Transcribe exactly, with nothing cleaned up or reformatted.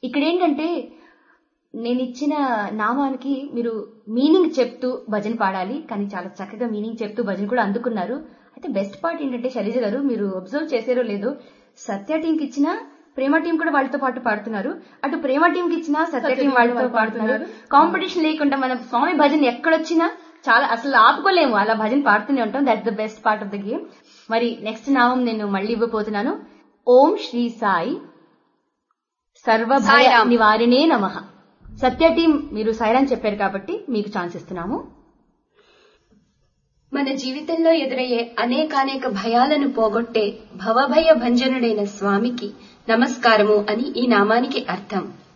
ఇక్కడ ఏంటంటే నేను ఇచ్చిన నామానికి మీరు మీనింగ్ చెప్తూ భజన పాడాలి, కానీ చాలా చక్కగా మీనింగ్ చెప్తూ భజన కూడా అందుకున్నారు. అయితే బెస్ట్ పార్ట్ ఏంటంటే శైలజ గారు, మీరు అబ్జర్వ్ చేసారో లేదో, సత్య టీంకి ఇచ్చిన ప్రేమ టీం కూడా వాళ్ళతో పాటు పాడుతున్నారు, అటు ప్రేమ టీంకి ఇచ్చిన సత్య టీం వాళ్ళతో పాడుతున్నారు. కాంపిటీషన్ లేకుండా మన స్వామి భజన ఎక్కడొచ్చినా చాలా అసలు ఆపుకోలేము, అలా భజన పాడుతూనే ఉంటాం. That's the best part of the game. మరి నెక్స్ట్ నామం నేను మళ్ళీ ఇవ్వబోతున్నాను. ఓం శ్రీ సాయి సర్వభయ నివారిణే నమః. సత్య టీం మీరు సాయిరాం చెప్పారు కాబట్టి మీకు ఛాన్స్ ఇస్తున్నాము. మన జీవితంలో ఎదురయ్యే అనేకానేక భయాలను పోగొట్టే భవభయ భంజనుడైన స్వామికి నమస్కారము అని ఈ నామానికి అర్థం.